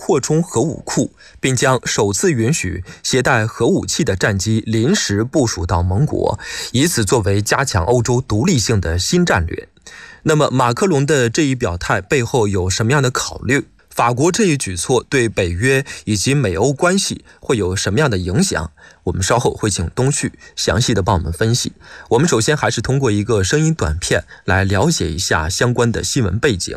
扩充核武库，并将首次允许携带核武器的战机临时部署到盟国，以此作为加强欧洲独立性的新战略。那么马克龙的这一表态背后有什么样的考虑？法国这一举措对北约以及美欧关系会有什么样的影响？我们稍后会请东旭详细的帮我们分析。我们首先还是通过一个声音短片来了解一下相关的新闻背景。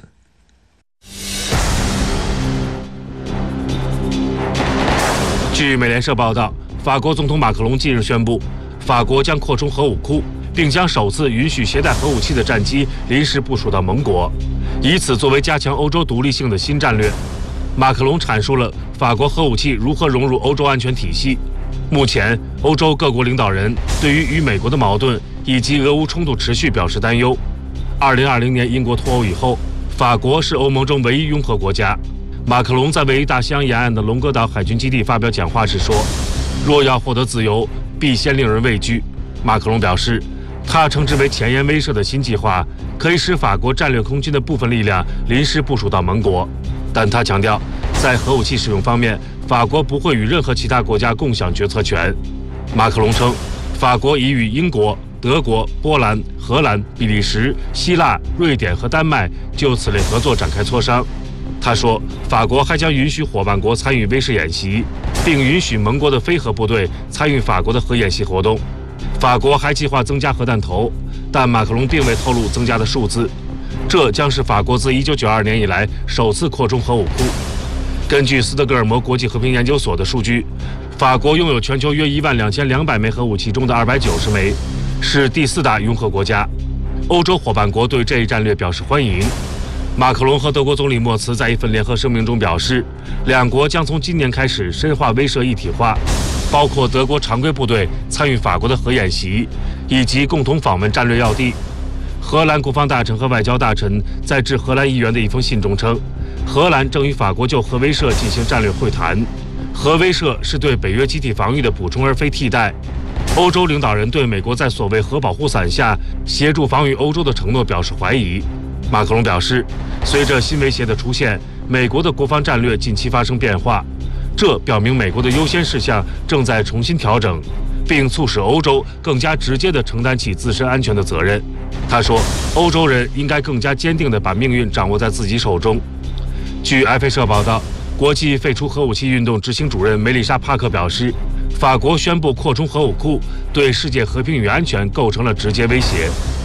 据美联社报道，法国总统马克龙近日宣布，法国将扩充核武库，并将首次允许携带核武器的战机临时部署到盟国，以此作为加强欧洲独立性的新战略。马克龙阐述了法国核武器如何融入欧洲安全体系。目前，欧洲各国领导人对于与美国的矛盾以及俄乌冲突持续表示担忧。2020年英国脱欧以后，法国是欧盟中唯一拥核国家。马克龙在位于大西洋沿岸的龙哥岛海军基地发表讲话时说，若要获得自由，必先令人畏惧。马克龙表示，他称之为前沿威慑的新计划可以使法国战略空军的部分力量临时部署到盟国，但他强调，在核武器使用方面，法国不会与任何其他国家共享决策权。马克龙称，法国已与英国、德国、波兰、荷兰、比利时、希腊、瑞典和丹麦就此类合作展开磋商。他说，法国还将允许伙伴国参与威慑演习，并允许盟国的非核部队参与法国的核演习活动。法国还计划增加核弹头，但马克龙并未透露增加的数字。这将是法国自1992年以来首次扩充核武库。根据斯德哥尔摩国际和平研究所的数据，法国拥有全球约12200枚核武器中的290枚，是第4大拥核国家。欧洲伙伴国对这一战略表示欢迎。马克龙和德国总理默茨在一份联合声明中表示，两国将从今年开始深化威慑一体化，包括德国常规部队参与法国的核演习，以及共同访问战略要地。荷兰国防大臣和外交大臣在致荷兰议员的一封信中称，荷兰正与法国就核威慑进行战略会谈。核威慑是对北约集体防御的补充而非替代。欧洲领导人对美国在所谓核保护伞下协助防御欧洲的承诺表示怀疑。马克龙表示，随着新威胁的出现，美国的国防战略近期发生变化，这表明美国的优先事项正在重新调整，并促使欧洲更加直接地承担起自身安全的责任。他说，欧洲人应该更加坚定地把命运掌握在自己手中。据埃菲社报道，国际废除核武器运动执行主任梅丽莎·帕克表示，法国宣布扩充核武库，对世界和平与安全构成了直接威胁。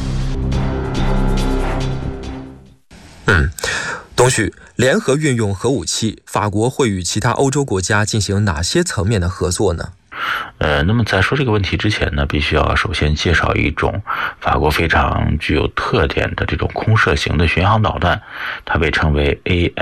东旭，联合运用核武器，法国会与其他欧洲国家进行哪些层面的合作呢？ 那么在说这个问题之前呢，必须要首先介绍一种法国非常具有特点的这种空射型的巡航导弹，它被称为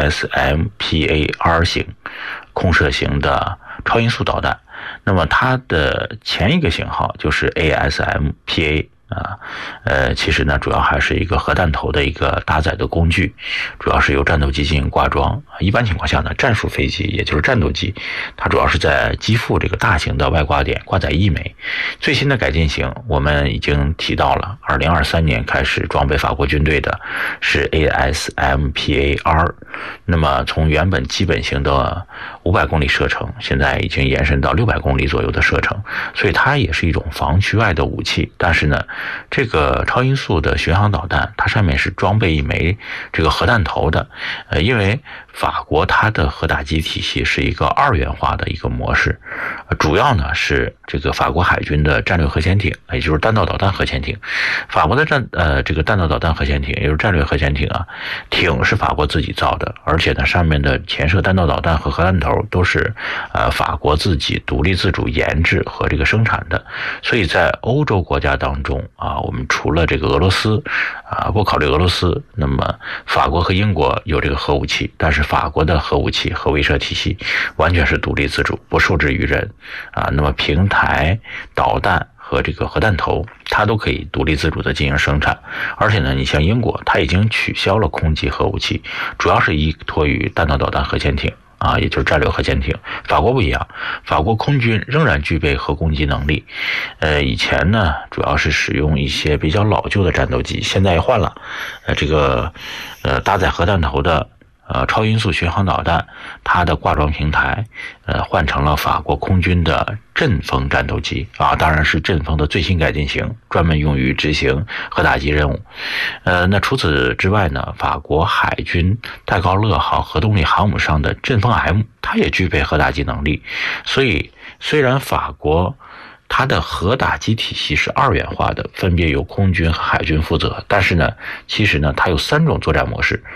ASMPAR 型空射型的超音速导弹。那么它的前一个型号就是 ASMPA。其实呢，主要还是一个核弹头的一个搭载的工具，主要是由战斗机进行挂装。一般情况下呢，战术飞机也就是战斗机，它主要是在机腹这个大型的外挂点挂载1枚。最新的改进型我们已经提到了，2023年开始装备法国军队的是 ASMPAR。那么从原本基本型的500公里射程，现在已经延伸到600公里左右的射程，所以它也是一种防区外的武器。但是呢，这个超音速的巡航导弹，它上面是装备1枚这个核弹头的。因为法国它的核打击体系是一个2元化的一个模式，主要呢是这个法国海军的战略核潜艇，也就是弹道导弹核潜艇。法国的这个弹道导弹核潜艇，也就是战略核潜艇啊，艇是法国自己造的，而且呢上面的潜射弹道导弹和核弹头都是法国自己独立自主研制和这个生产的。所以在欧洲国家当中我们除了这个俄罗斯不考虑俄罗斯，那么法国和英国有这个核武器，但是法国的核武器核威慑体系完全是独立自主，不受制于人那么平台导弹和这个核弹头它都可以独立自主的进行生产。而且呢，你像英国，它已经取消了空击核武器，主要是依托于弹道导弹核潜艇也就是战略核潜艇。法国不一样，法国空军仍然具备核攻击能力。以前呢，主要是使用一些比较老旧的战斗机，现在也换了这个搭载核弹头的超音速巡航导弹，它的挂装平台换成了法国空军的阵风战斗机啊，当然是阵风的最新改进型，专门用于执行核打击任务。那除此之外呢，法国海军戴高乐号核动力航母上的阵风 M， 它也具备核打击能力。所以虽然法国它的核打击体系是二元化的，分别由空军和海军负责，但是呢，其实呢，它有3种作战模式。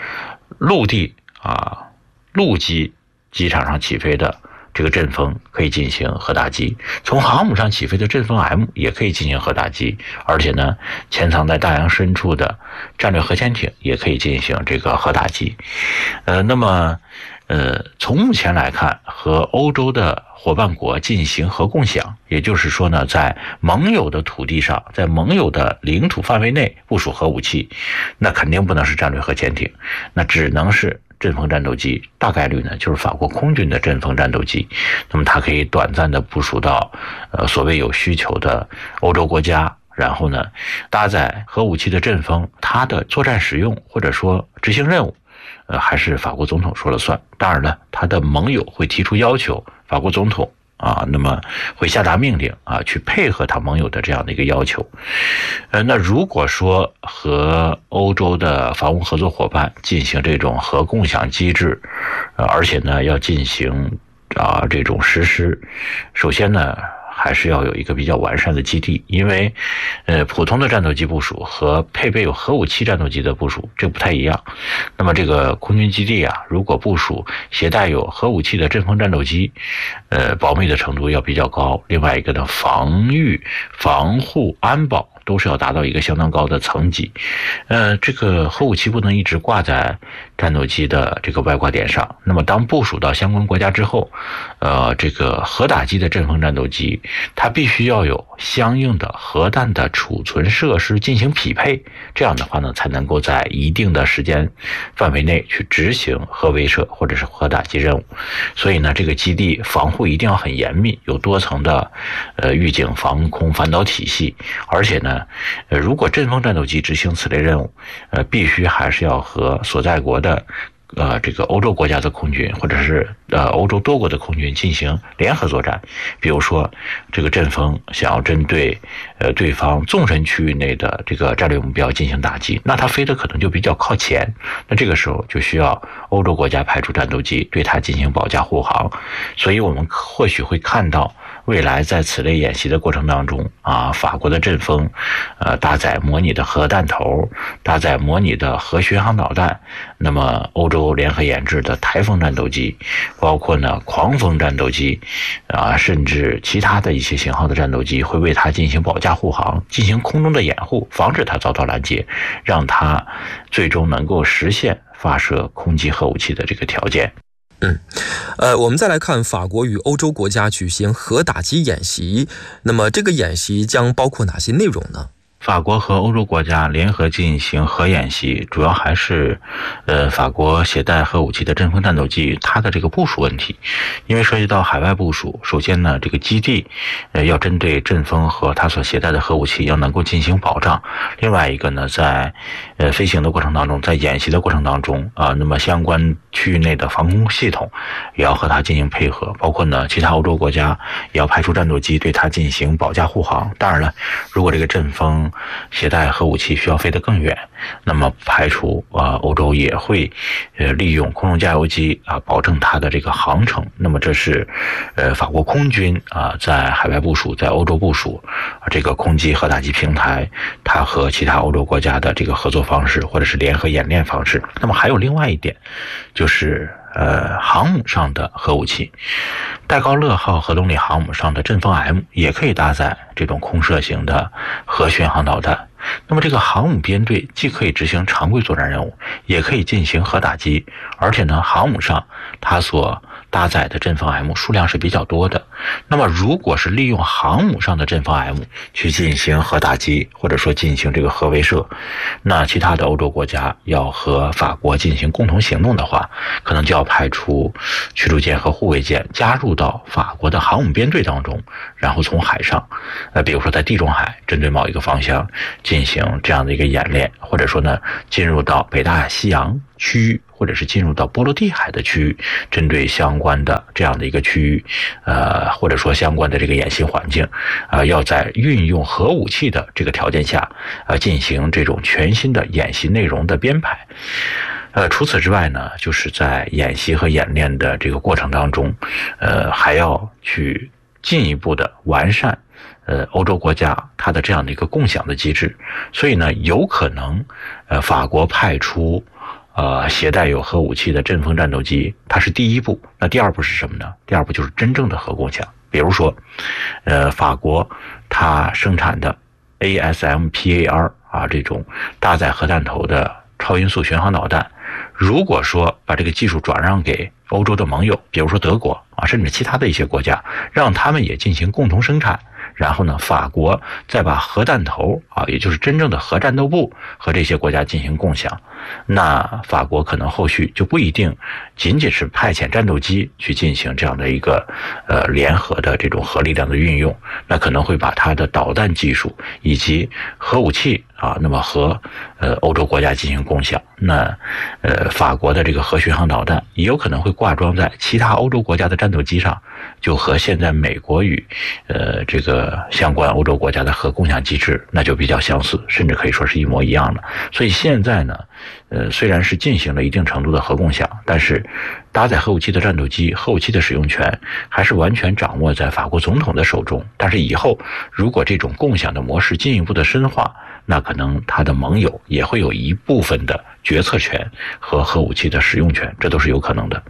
陆基机场上起飞的这个阵风可以进行核打击，从航母上起飞的阵风 M 也可以进行核打击，而且呢，潜藏在大洋深处的战略核潜艇也可以进行这个核打击。那么从目前来看，和欧洲的伙伴国进行核共享，也就是说呢，在盟友的土地上，在盟友的领土范围内部署核武器，那肯定不能是战略核潜艇，那只能是阵风战斗机，大概率呢就是法国空军的阵风战斗机。那么它可以短暂的部署到所谓有需求的欧洲国家，然后呢搭载核武器的阵风，它的作战使用或者说执行任务还是法国总统说了算。当然了，他的盟友会提出要求，法国总统那么会下达命令去配合他盟友的这样的一个要求。那如果说和欧洲的防务合作伙伴进行这种核共享机制，而且呢要进行这种实施，首先呢还是要有一个比较完善的基地，因为普通的战斗机部署和配备有核武器战斗机的部署这不太一样。那么这个空军基地如果部署携带有核武器的阵风战斗机，保密的程度要比较高。另外一个呢，防御、防护、安保都是要达到一个相当高的层级。这个核武器不能一直挂在战斗机的这个外挂点上。那么当部署到相关国家之后，这个核打击的阵风战斗机，它必须要有相应的核弹的储存设施进行匹配，这样的话呢，才能够在一定的时间范围内去执行核威慑或者是核打击任务。所以呢，这个基地防护一定要很严密，有多层的预警、防空、反导体系。而且呢，如果阵风战斗机执行此类任务，必须还是要和所在国的这个欧洲国家的空军或者是欧洲多国的空军进行联合作战。比如说这个阵风想要针对对方纵深区域内的这个战略目标进行打击，那它飞的可能就比较靠前，那这个时候就需要欧洲国家派出战斗机对它进行保驾护航。所以我们或许会看到未来在此类演习的过程当中法国的阵风搭载模拟的核弹头，搭载模拟的核巡航导弹，那么欧洲联合研制的台风战斗机，包括呢狂风战斗机甚至其他的一些型号的战斗机会为它进行保驾护航，进行空中的掩护，防止它遭到拦截，让它最终能够实现发射空基核武器的这个条件。 我们再来看法国与欧洲国家举行核打击演习，那么这个演习将包括哪些内容呢？ 法国和欧洲国家联合进行核演习，主要还是法国携带核武器的阵风战斗机它的这个部署问题。因为涉及到海外部署，首先呢这个基地要针对阵风和它所携带的核武器要能够进行保障。另外一个呢，在飞行的过程当中，在演习的过程当中那么相关区域内的防空系统也要和它进行配合，包括呢其他欧洲国家也要派出战斗机对它进行保驾护航。当然了，如果这个阵风携带核武器需要飞得更远，那么排除欧洲也会利用空中加油机保证它的这个航程。那么这是法国空军在海外部署，在欧洲部署这个空基核打击平台，它和其他欧洲国家的这个合作方式或者是联合演练方式。那么还有另外一点，就是航母上的核武器，戴高乐号核动力航母上的阵风 M 也可以搭载这种空射型的核巡航导弹。那么这个航母编队既可以执行常规作战任务，也可以进行核打击，而且呢，航母上它所搭载的阵风 M 数量是比较多的。那么如果是利用航母上的阵风 M 去进行核打击，或者说进行这个核威慑，那其他的欧洲国家要和法国进行共同行动的话，可能就要派出驱逐舰和护卫舰加入到法国的航母编队当中，然后从海上比如说在地中海针对某一个方向进行这样的一个演练，或者说呢进入到北大西洋区域或者是进入到波罗的海的区域，针对相关的这样的一个区域，或者说相关的这个演习环境，要在运用核武器的这个条件下，进行这种全新的演习内容的编排。除此之外呢，就是在演习和演练的这个过程当中，还要去进一步的完善欧洲国家它的这样的一个共享的机制。所以呢，有可能法国派出携带有核武器的阵风战斗机，它是第一步。那第二步是什么呢？第二步就是真正的核共享。比如说法国它生产的 ASMPAR 这种搭载核弹头的超音速巡航导弹，如果说把这个技术转让给欧洲的盟友，比如说德国甚至其他的一些国家，让他们也进行共同生产，然后呢，法国再把核弹头也就是真正的核战斗部和这些国家进行共享，那法国可能后续就不一定仅仅是派遣战斗机去进行这样的一个联合的这种核力量的运用，那可能会把它的导弹技术以及核武器那么和欧洲国家进行共享。那法国的这个核巡航导弹也有可能会挂装在其他欧洲国家的战斗机上，就和现在美国与这个相关欧洲国家的核共享机制那就比较相似，甚至可以说是一模一样的。所以现在呢，虽然是进行了一定程度的核共享，但是搭载核武器的战斗机，核武器的使用权还是完全掌握在法国总统的手中。但是以后如果这种共享的模式进一步的深化，那可能他的盟友也会有一部分的决策权和核武器的使用权，这都是有可能的。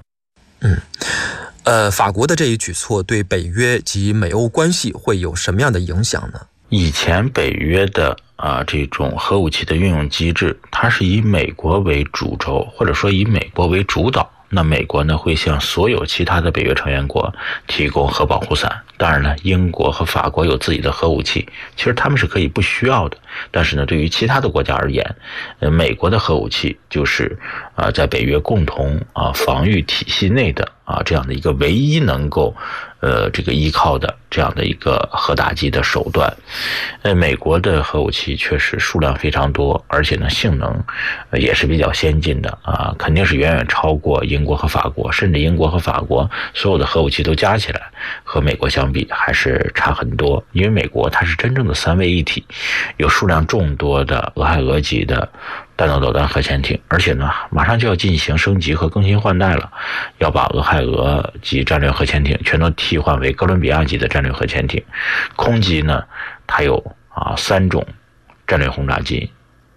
法国的这一举措对北约及美欧关系会有什么样的影响呢？ 以前北约的这种核武器的运用机制，它是以美国为主轴，或者说以美国为主导。那美国呢，会向所有其他的北约成员国提供核保护伞。当然了，英国和法国有自己的核武器，其实他们是可以不需要的。但是呢，对于其他的国家而言，美国的核武器就是在北约共同防御体系内的这样的一个唯一能够这个依靠的这样的一个核打击的手段。美国的核武器确实数量非常多，而且呢性能也是比较先进的肯定是远远超过英国和法国，甚至英国和法国所有的核武器都加起来和美国相比还是差很多。因为美国它是真正的三位一体，有数量众多的俄亥俄级的弹道导弹核潜艇，而且呢马上就要进行升级和更新换代了，要把俄亥俄级战略核潜艇全都替换为哥伦比亚级的战略核潜艇。空机呢，它有3种战略轰炸机，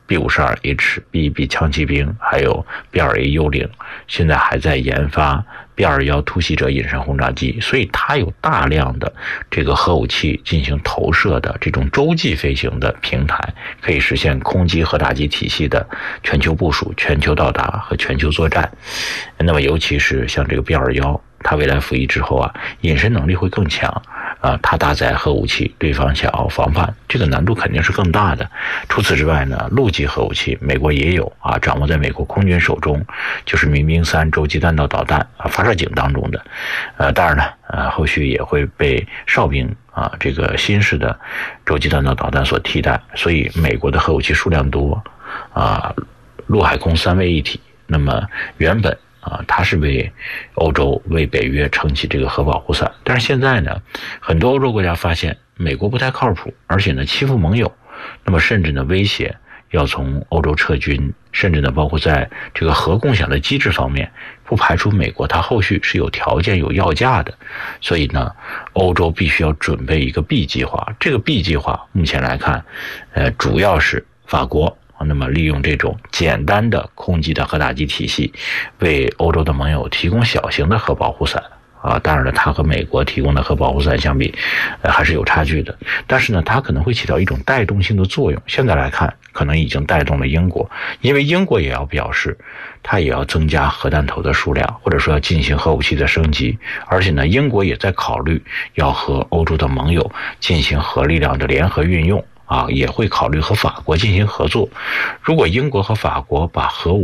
B-52H、B-1B 枪骑兵，还有 B-2A 幽灵，现在还在研发 B-21突袭者隐身轰炸机，所以它有大量的这个核武器进行投射的这种洲际飞行的平台，可以实现空基核打击体系的全球部署、全球到达和全球作战。那么尤其是像这个 B-21，它未来服役之后隐身能力会更强它搭载核武器，对方想要防范，这个难度肯定是更大的。除此之外呢，陆基核武器美国也有掌握在美国空军手中，就是民兵3洲际弹道导弹发射井当中的。当然了，后续也会被哨兵这个新式的洲际弹道导弹所替代。所以美国的核武器数量多陆海空3位一体。那么原本它是为欧洲、为北约撑起这个核保护伞，但是现在呢，很多欧洲国家发现美国不太靠谱，而且呢欺负盟友，那么甚至呢威胁要从欧洲撤军，甚至呢包括在这个核共享的机制方面，不排除美国它后续是有条件有要价的。所以呢，欧洲必须要准备一个 B 计划。这个 B 计划目前来看，主要是法国。那么利用这种简单的空基的核打击体系，为欧洲的盟友提供小型的核保护伞当然了，它和美国提供的核保护伞相比还是有差距的，但是呢它可能会起到一种带动性的作用。现在来看可能已经带动了英国，因为英国也要表示它也要增加核弹头的数量，或者说要进行核武器的升级，而且呢英国也在考虑要和欧洲的盟友进行核力量的联合运用也会考虑和法国进行合作。如果英国和法国把核武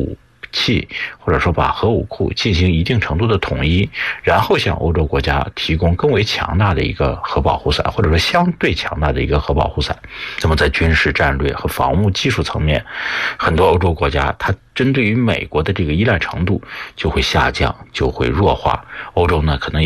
器，或者说把核武库进行一定程度的统一，然后向欧洲国家提供更为强大的一个核保护伞，或者说相对强大的一个核保护伞。那么在军事战略和防务技术层面，很多欧洲国家它针对于美国的这个依赖程度就会下降，就会弱化。欧洲呢可能也